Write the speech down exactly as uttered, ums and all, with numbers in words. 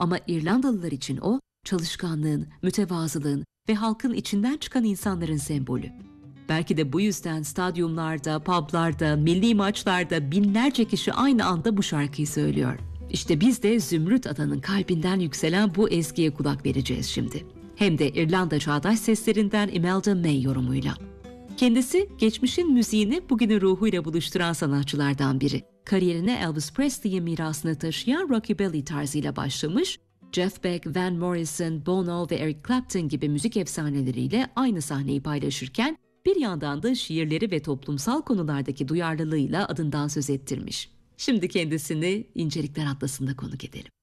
Ama İrlandalılar için o, çalışkanlığın, mütevazılığın ve halkın içinden çıkan insanların sembolü. Belki de bu yüzden stadyumlarda, publarda, milli maçlarda binlerce kişi aynı anda bu şarkıyı söylüyor. İşte biz de Zümrüt Ada'nın kalbinden yükselen bu ezgiye kulak vereceğiz şimdi. Hem de İrlanda çağdaş seslerinden Imelda May yorumuyla. Kendisi geçmişin müziğini bugünün ruhuyla buluşturan sanatçılardan biri. Kariyerine Elvis Presley'in mirasını taşıyan rockabilly tarzıyla başlamış, Jeff Beck, Van Morrison, Bono ve Eric Clapton gibi müzik efsaneleriyle aynı sahneyi paylaşırken bir yandan da şiirleri ve toplumsal konulardaki duyarlılığıyla adından söz ettirmiş. Şimdi kendisini İncelikler Atlası'nda konuk edelim.